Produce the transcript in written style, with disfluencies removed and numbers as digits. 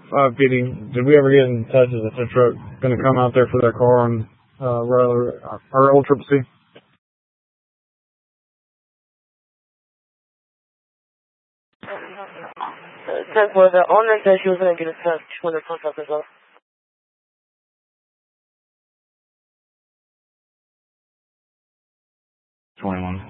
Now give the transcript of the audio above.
PD, did we ever get in touch? Is the truck going to come out there for their car on our old Triple C? For the owner said she was going to get in touch when the post office off. $21.